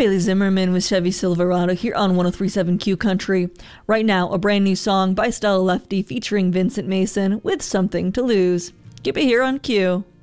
Bailey Zimmerman with Chevy Silverado here on 103.7 Q Country. Right now, a brand new song by Stella Lefty featuring Vincent Mason with Something to Lose. Keep it here on Q.